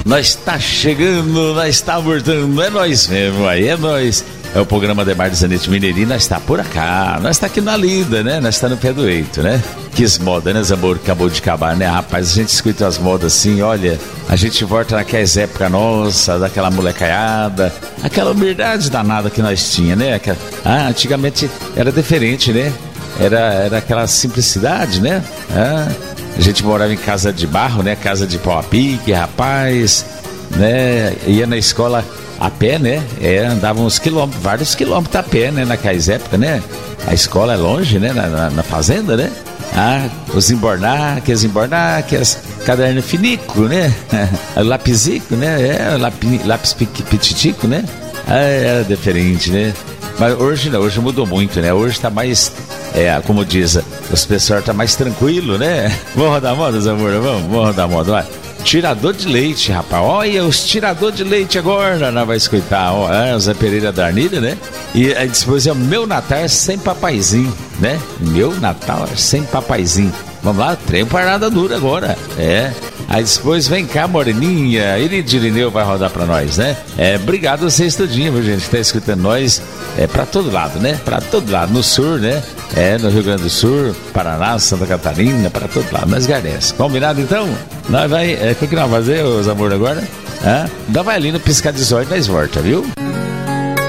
Nós tá chegando, nós tá voltando, é nós mesmo, aí é nós. É o programa Ademar de Zanetti Mineirinho, nós tá por cá, nós tá aqui na lida, né? Nós tá no pé do eito, né? Que moda, né, Zamor? Acabou de acabar, né? Rapaz, a gente escuta as modas assim, olha, a gente volta naquelas épocas nossa, daquela molecaiada, aquela humildade danada que nós tinha, né? Antigamente era diferente, né? Era aquela simplicidade, né? A gente morava em casa de barro, né? Casa de pau a pique, rapaz, né? Ia na escola a pé, né? Andava uns quilômetros, vários quilômetros a pé, né? Naquelas épocas, né? A escola é longe, né? Na fazenda, né? Os embornaques, caderno finico, né? Lapisico, né? Lápis pititico, né? Era diferente, né? Mas hoje não, hoje mudou muito, né? Hoje tá mais, como diz, os pessoal tá mais tranquilo, né? Vamos rodar a moda, Zamor? Vamos rodar a moda, vai. Tirador de leite, rapaz. Olha os tirador de leite agora. Nós vamos escutar o Zé Pereira da Arnilha, né? E aí depois é o Meu Natal sem papaizinho, né? Meu Natal sem papaizinho. Vamos lá, trem parada dura agora. Aí depois vem cá, Moreninha. Iridirineu vai rodar pra nós, né? Obrigado a vocês todinho, viu, gente, que tá escutando nós. Pra todo lado, né? Pra todo lado. No sul, né? No Rio Grande do Sul, Paraná, Santa Catarina, pra todo lado. Nós agradecemos. Combinado então? Nós vai. O que nós vamos fazer, os amor, agora? Nós vai ali no piscar de zóio e nós volta, viu?